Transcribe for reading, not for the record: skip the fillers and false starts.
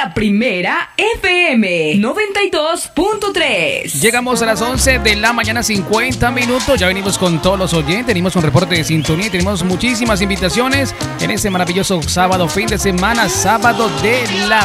La Primera FM 92.3. Llegamos a las 11 de la mañana, 50 minutos. Ya venimos con todos los oyentes, venimos con reporte de sintonía y tenemos muchísimas invitaciones en este maravilloso sábado, fin de semana, sábado de la